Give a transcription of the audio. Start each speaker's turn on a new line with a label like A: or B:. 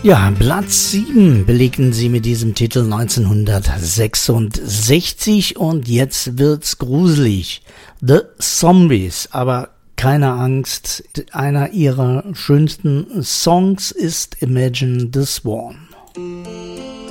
A: Ja, Platz 7 belegten sie mit diesem Titel 1966 und jetzt wird's gruselig. The Zombies, aber keine Angst, einer ihrer schönsten Songs ist Imagine the Swarm.